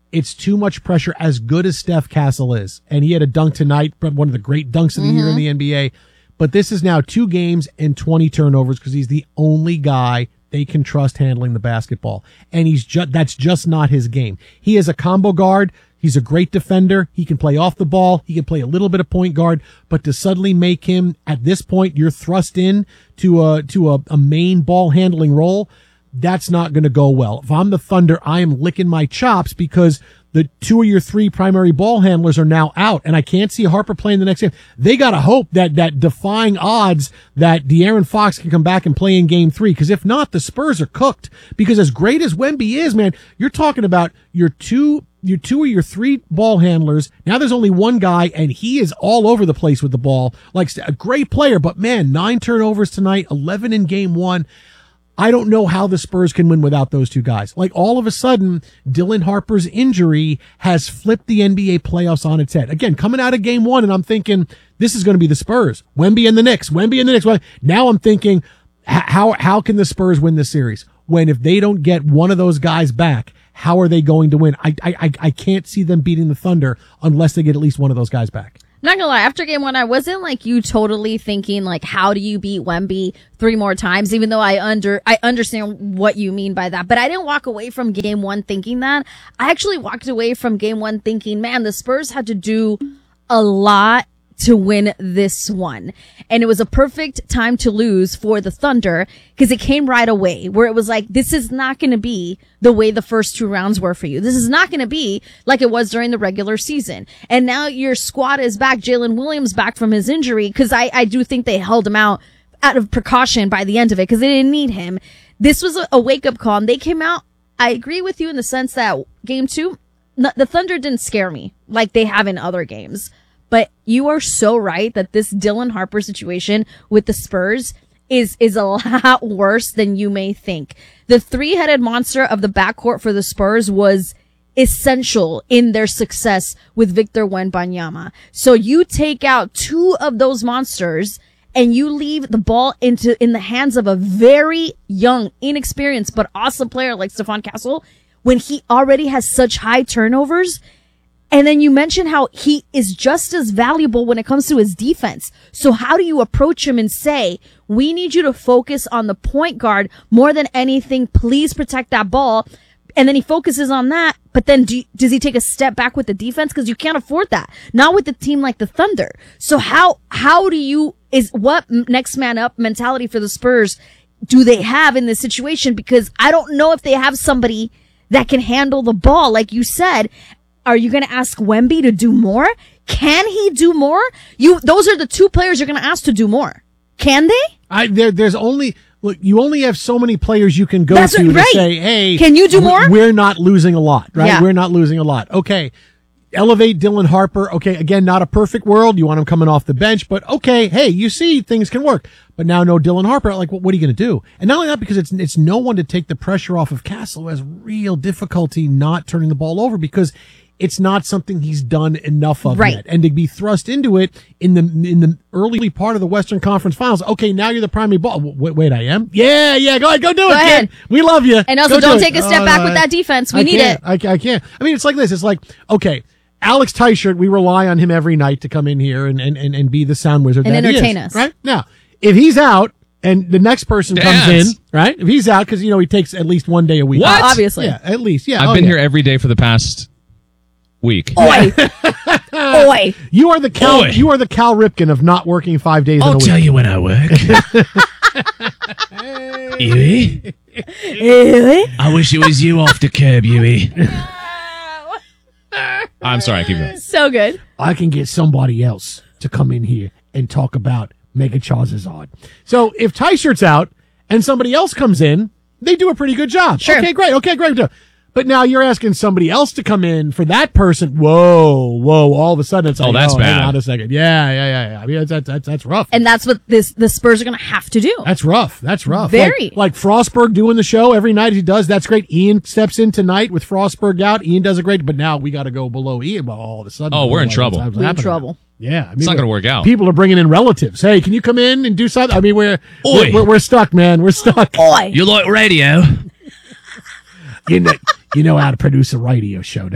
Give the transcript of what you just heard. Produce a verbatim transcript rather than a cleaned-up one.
it's too much pressure, as good as Steph Castle is. And he had a dunk tonight, one of the great dunks of the mm-hmm. year in the N B A. But this is now two games and twenty turnovers because he's the only guy they can trust handling the basketball. And he's just, that's just not his game. He is a combo guard. He's a great defender. He can play off the ball. He can play a little bit of point guard, but to suddenly make him, at this point, you're thrust in to a, to a, a main ball handling role, that's not going to go well. If I'm the Thunder, I am licking my chops because the two of your three primary ball handlers are now out, and I can't see Harper playing the next game. They got to hope that, that defying odds that De'Aaron Fox can come back and play in game three, because if not, the Spurs are cooked. Because as great as Wemby is, man, you're talking about your two your two or your three ball handlers. Now there's only one guy, and he is all over the place with the ball. Like a great player, but man, nine turnovers tonight, eleven in game one. I don't know how the Spurs can win without those two guys. Like all of a sudden, Dylan Harper's injury has flipped the N B A playoffs on its head. Again, coming out of game one, and I'm thinking this is going to be the Spurs, Wemby and the Knicks, Wemby and the Knicks. Now I'm thinking, how how can the Spurs win this series? When if they don't get one of those guys back, how are they going to win? I I I can't see them beating the Thunder unless they get at least one of those guys back. Not gonna lie, after game one, I wasn't like you totally thinking like, how do you beat Wemby three more times? Even though I under, I understand what you mean by that, but I didn't walk away from game one thinking that. I actually walked away from game one thinking, man, the Spurs had to do a lot to win this one. And it was a perfect time to lose for the Thunder because it came right away where it was like, this is not going to be the way the first two rounds were for you. This is not going to be like it was during the regular season. And now your squad is back. Jalen Williams back from his injury because I, I do think they held him out out of precaution by the end of it because they didn't need him. This was a, a wake-up call, and they came out. I agree with you in the sense that game two, the Thunder didn't scare me like they have in other games. But you are so right that this Dylan Harper situation with the Spurs is, is a lot worse than you may think. The three-headed monster of the backcourt for the Spurs was essential in their success with Victor Wembanyama. So you take out two of those monsters and you leave the ball into, in the hands of a very young, inexperienced, but awesome player like Stephon Castle when he already has such high turnovers. And then you mentioned how he is just as valuable when it comes to his defense. So how do you approach him and say, we need you to focus on the point guard more than anything. Please protect that ball. And then he focuses on that. But then do, does he take a step back with the defense? Because you can't afford that. Not with a team like the Thunder. So how, how do you, is what next man up mentality for the Spurs do they have in this situation? Because I don't know if they have somebody that can handle the ball. Like you said, are you going to ask Wemby to do more? Can he do more? You, those are the two players you're going to ask to do more. Can they? I, there, there's only, look, you only have so many players you can go That's to right. to say, hey, can you do more? We're not losing a lot, right? Yeah. We're not losing a lot. Okay. Elevate Dylan Harper. Okay. Again, not a perfect world. You want him coming off the bench, but okay. Hey, you see things can work, but now no Dylan Harper. Like, what, what are you going to do? And not only that, because it's, it's no one to take the pressure off of Castle, who has real difficulty not turning the ball over because it's not something he's done enough of right. yet. And to be thrust into it in the in the early part of the Western Conference Finals, okay, now you're the primary ball. Wait, wait I am? Yeah, yeah, go ahead, go do go it, ahead. kid. We love you. And also, go don't do take it. a step uh, back with that defense. We I need can't, it. I, I can't. I mean, it's like this. It's like, okay, Alex Teichert, we rely on him every night to come in here and, and, and, and be the sound wizard and that entertain he is, us. Right? Now, if he's out, and the next person Dance. comes in, right? If he's out, because, you know, he takes at least one day a week. What? Obviously. Yeah, at least. Yeah. I've oh, been yeah. here every day for the past week. Oi. Oi. You are the Cal. Oi. You are the Cal Ripken of not working five days in a I'll week. tell you when I work. Huey? I wish it was you off the curb, Huey. I'm sorry, keep going. So good. I can get somebody else to come in here and talk about Mega Charizard. So if Teichert's out and somebody else comes in, they do a pretty good job. Sure. Okay, great. Okay, great. But now you're asking somebody else to come in for that person. Whoa, whoa. All of a sudden it's like, Oh, that's oh, bad. hang on a second. Yeah, yeah, yeah, yeah. I mean, that's, that's, that's rough. And that's what this the Spurs are going to have to do. That's rough. That's rough. Very. Like, like Frostberg doing the show every night he does. That's great. Ian steps in tonight with Frostberg out. Ian does a great, but now we got to go below Ian. Well, all of a sudden. Oh, we're in what's- trouble. what's We're in happening. trouble. Yeah. I mean, It's not going to work out. People are bringing in relatives. Hey, can you come in and do something? I mean, we're, Oi. we're, we're, we're stuck, man. We're stuck. Oi. You like radio? You know, you know how to produce a radio show,